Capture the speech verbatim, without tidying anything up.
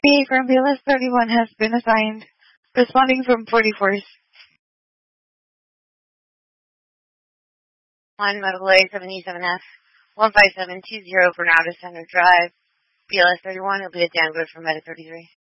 B from B L S thirty-one has been assigned. Responding from forty-fourth. Line Medical A seventy-seven F, one five seven two zero Bernardo Center Drive, B L S thirty-one, it'll be a downgrade from Medic thirty-three.